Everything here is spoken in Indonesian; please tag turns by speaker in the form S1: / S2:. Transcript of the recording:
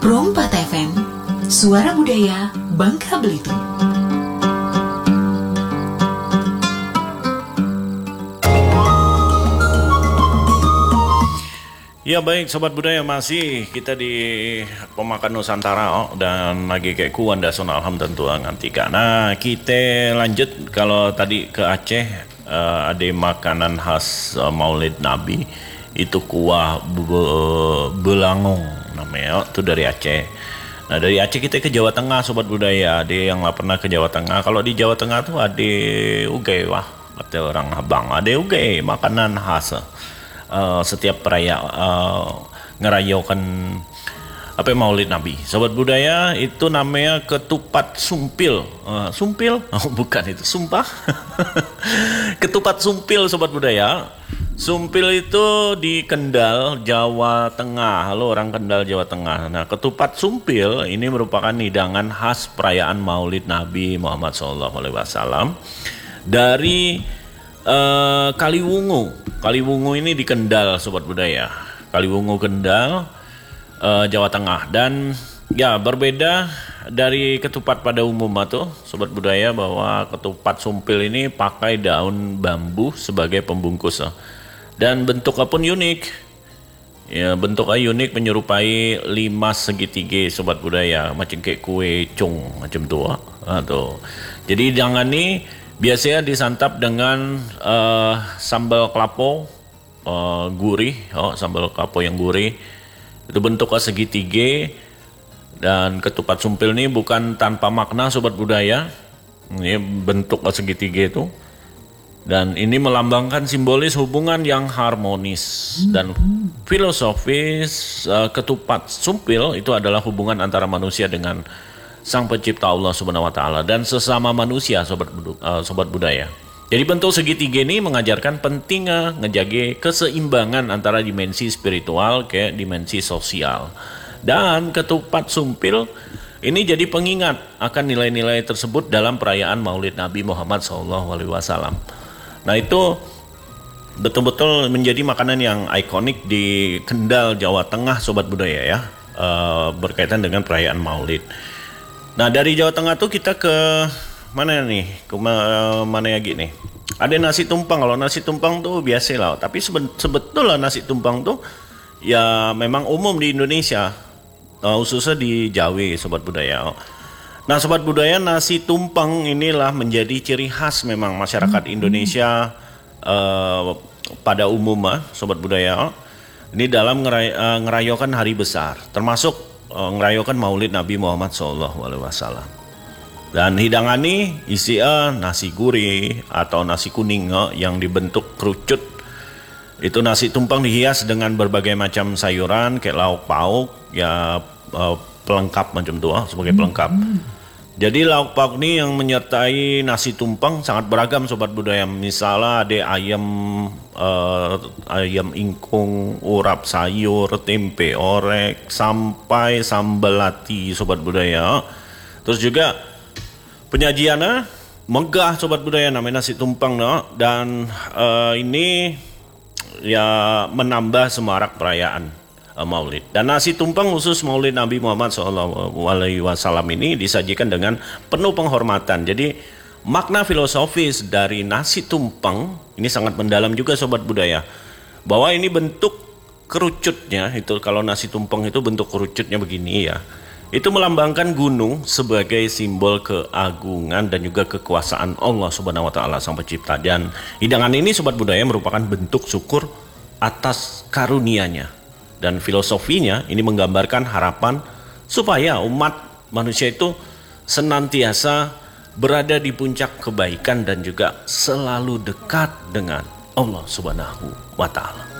S1: Pro 4 FM, Suara Budaya Bangka Belitung.
S2: Ya baik Sobat Budaya, masih kita di Pemakan Nusantara dan lagi kayak kuan dasun alhamdulillah ngantika. Nah kita lanjut, kalau tadi ke Aceh ada makanan khas Maulid Nabi itu kuah belangong namanya, itu dari Aceh. Nah dari Aceh kita ke Jawa Tengah Sobat Budaya, ada yang nggak pernah ke Jawa Tengah. Kalau di Jawa Tengah tuh ada ugai, wah kata orang Abang, ada ugai makanan khas. Setiap perayaan ngerayakan Maulid Nabi Sobat Budaya, itu namanya ketupat sumpil. Sumpil? Oh bukan, itu sumpah. Ketupat sumpil Sobat Budaya. Sumpil itu di Kendal, Jawa Tengah. Halo orang Kendal, Jawa Tengah. Nah ketupat sumpil ini merupakan hidangan khas perayaan Maulid Nabi Muhammad SAW dari Kaliwungu ini di Kendal Sobat Budaya. Kaliwungu Kendal, Jawa Tengah. Dan ya berbeda dari ketupat pada umumnya tuh Sobat Budaya, bahwa ketupat sumpil ini pakai daun bambu sebagai pembungkus. Dan bentuknya pun unik. Ya bentuknya unik, menyerupai limas segitiga Sobat Budaya, macam kayak kue cung macam tua. Tuh. Jadi hidangan ini biasanya disantap dengan sambal kelapo gurih, sambal kelapo yang gurih. Itu bentuknya segitiga. Dan ketupat sumpil ini bukan tanpa makna Sobat Budaya. Ini bentuknya segitiga itu. Dan ini melambangkan simbolis hubungan yang harmonis dan filosofis. Ketupat sumpil itu adalah hubungan antara manusia dengan Sang Pencipta Allah Subhanahu wa Ta'ala dan sesama manusia Sobat Budaya. Jadi bentuk segitiga ini mengajarkan pentingnya ngejaga keseimbangan antara dimensi spiritual ke dimensi sosial. Dan ketupat sumpil ini jadi pengingat akan nilai-nilai tersebut dalam perayaan Maulid Nabi Muhammad SAW. Nah itu betul-betul menjadi makanan yang ikonik di Kendal, Jawa Tengah Sobat Budaya ya, berkaitan dengan perayaan Maulid. Nah dari Jawa Tengah tuh kita ke mana nih? Ke mana lagi nih? Ada nasi tumpang. Kalau nasi tumpang tuh biasa lah. Tapi sebetulnya nasi tumpang tuh ya memang umum di Indonesia, khususnya di Jawa Sobat Budaya. Nah Sobat Budaya, nasi tumpang inilah menjadi ciri khas memang masyarakat Indonesia pada umumnya Sobat Budaya. Ini dalam ngerayakan hari besar, termasuk ngerayakan Maulid Nabi Muhammad SAW. Dan hidangan ini isinya nasi gurih atau nasi kuning yang dibentuk kerucut. Itu nasi tumpang dihias dengan berbagai macam sayuran kayak lauk pauk ya, pelengkap macam itu sebagai pelengkap. Jadi lauk pauk ini yang menyertai nasi tumpang sangat beragam Sobat Budaya. Misalnya ada ayam ingkung, urap sayur, tempe orek, sampai sambal lati Sobat Budaya. Terus juga penyajiannya megah Sobat Budaya, namanya nasi tumpang dan ini ya menambah semarak perayaan Maulid. Dan nasi tumpang khusus Maulid Nabi Muhammad SAW ini disajikan dengan penuh penghormatan. Jadi makna filosofis dari nasi tumpang ini sangat mendalam juga Sobat Budaya, bahwa ini bentuk kerucutnya itu, kalau nasi tumpang itu bentuk kerucutnya begini ya, itu melambangkan gunung sebagai simbol keagungan dan juga kekuasaan Allah Subhanahu wa Ta'ala Sang Pencipta. Dan hidangan ini Sobat Budaya merupakan bentuk syukur atas karunia-Nya. Dan filosofinya ini menggambarkan harapan supaya umat manusia itu senantiasa berada di puncak kebaikan dan juga selalu dekat dengan Allah Subhanahu wa Ta'ala.